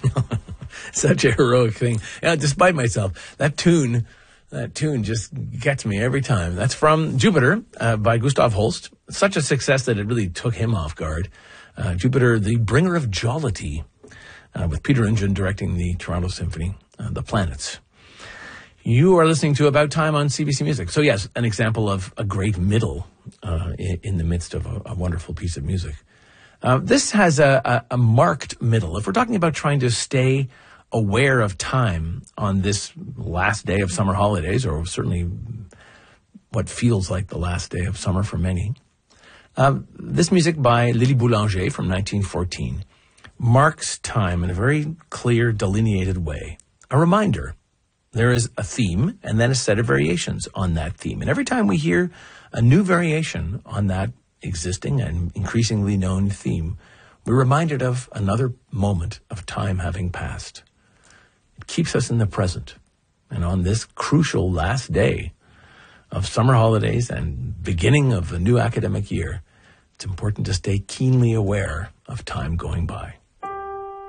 Such a heroic thing. Despite myself, that tune just gets me every time. That's from Jupiter by Gustav Holst. Such a success that it really took him off guard. Jupiter, the bringer of jollity, with Peter Ingen directing the Toronto Symphony, The Planets. You are listening to About Time on CBC Music. So yes, an example of a great middle in the midst of a wonderful piece of music. This has a marked middle. If we're talking about trying to stay aware of time on this last day of summer holidays, or certainly what feels like the last day of summer for many, this music by Lily Boulanger from 1914 marks time in a very clear, delineated way. A reminder. There is a theme and then a set of variations on that theme. And every time we hear a new variation on that existing and increasingly known theme, we're reminded of another moment of time having passed. It keeps us in the present. And on this crucial last day of summer holidays and beginning of a new academic year, it's important to stay keenly aware of time going by.